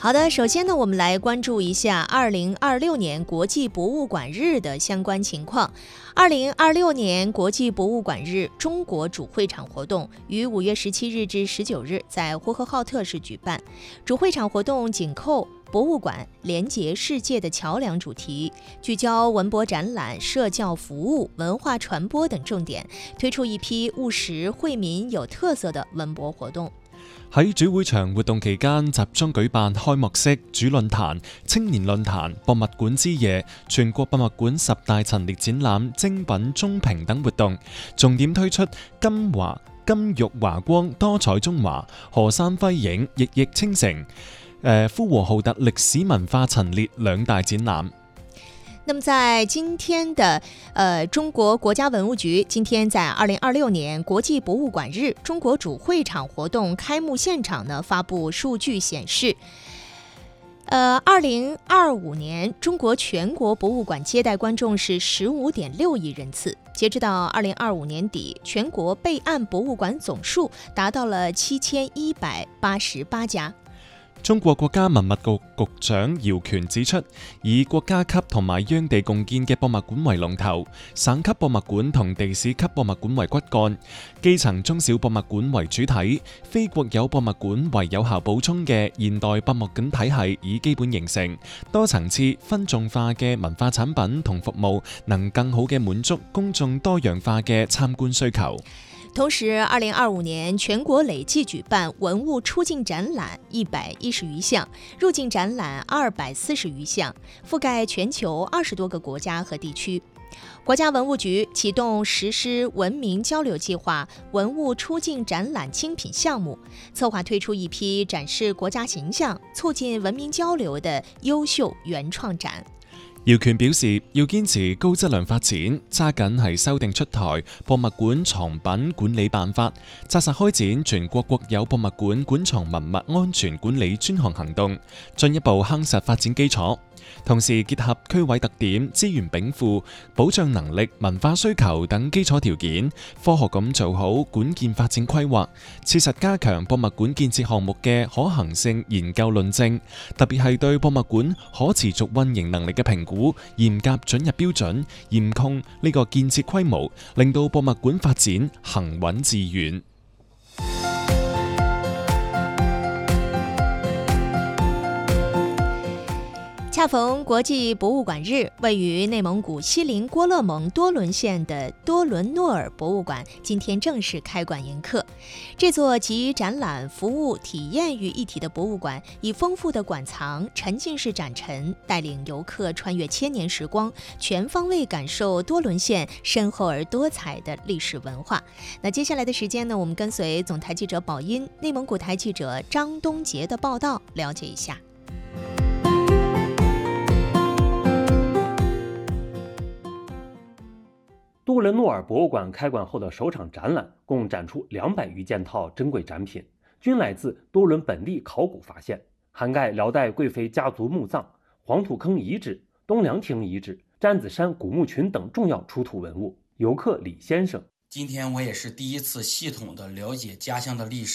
好的，首先呢，我们来关注一下2026年国际博物馆日的相关情况。2026年国际博物馆日中国主会场活动于5月17日至19日在呼和浩特市举办。主会场活动紧扣博物馆连结世界的桥梁主题，聚焦文博展览、社教服務、文化傳播等重點，推出一批務實惠民有特色的文博活動。 喺主會場活動期間，集中舉辦開幕式、主論壇、青年論壇、博物館之夜、全國博物館10大陳列展覽、精品中評等活動，重點推出金玉華光、多彩中華、河山輝映、熠熠清城、呼和浩特歷史文化陳列兩大展覽。 那麼在今天的中國國家文物局今天在2026年國際博物館日中國主會場活動開幕現場呢發布數據顯示，2025年中國全國博物館接待觀眾是15.6億人次，截至到2025年底，全國備案博物館總數達到了7188家。 中國國家文物局局長姚權指出，以國家級同埋央地共建嘅博物館為龍頭，省級博物館同地市級博物館為骨幹，基層中小博物館為主體，非國有博物館為有效補充嘅現代博物館體系已基本形成，多層次分眾化嘅文化產品同服務能更好嘅滿足公眾多樣化嘅參觀需求。 同時，2025年全國累計舉辦文物出境展覽110餘項，入境展覽240餘項，覆蓋全球20多個國家和地區。國家文物局啟動實施文明交流計劃文物出境展覽精品項目，策劃推出一批展示國家形象、促進文明交流的優秀原創展。 姚權表示，要堅持高質量發展，揸緊係修訂出台博物館藏品管理辦法，紮實開展全國國有博物館館藏文物安全管理專項行動，進一步夯實發展基礎。同時結合區位特點、資源稟賦、保障能力、文化需求等基礎條件，科學咁做好館建發展規劃，切實加強博物館建設項目嘅可行性研究論證，特別係對博物館可持續運營能力嘅評估，嚴格准入標準，嚴控呢個建設規模，令到博物館發展行穩致遠。 恰逢國際博物館日，位於內蒙古锡林郭勒盟多倫縣的多倫諾爾博物館今天正式開館迎客。這座集展覽、服務、體驗於一體的博物館，以豐富的館藏、沉浸式展陳，帶領遊客穿越千年時光，全方位感受多倫縣深厚而多彩的歷史文化。那接下來的時間呢，我們跟隨總台記者寶音、內蒙古台記者張東杰的報道，了解一下。 多倫諾爾博物館開館後的首場展覽，共展出200餘件套珍貴展品，均來自多倫本地考古發現，涵蓋遼代貴妃家族墓葬、黃土坑遺址、東涼亭遺址、詹子山古墓群等重要出土文物。遊客李先生： 今天我也是第一次系統的了解家鄉的歷史。